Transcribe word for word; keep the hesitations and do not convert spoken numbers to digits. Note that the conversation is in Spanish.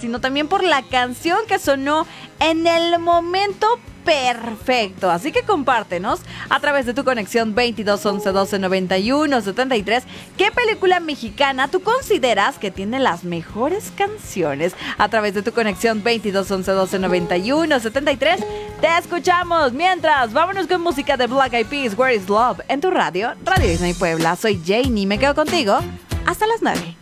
sino también por la canción que sonó en el momento perfecto. Así que compártenos a través de tu conexión veintidós once doce noventa y uno setenta y tres qué película mexicana tú consideras que tiene las mejores canciones. A través de tu conexión veintidós once doce noventa y uno setenta y tres te escuchamos. Mientras, vámonos con música de Black Eyed Peas, Where is Love, en tu radio, Radio Disney Puebla. Soy Janie, me quedo contigo hasta las nueve.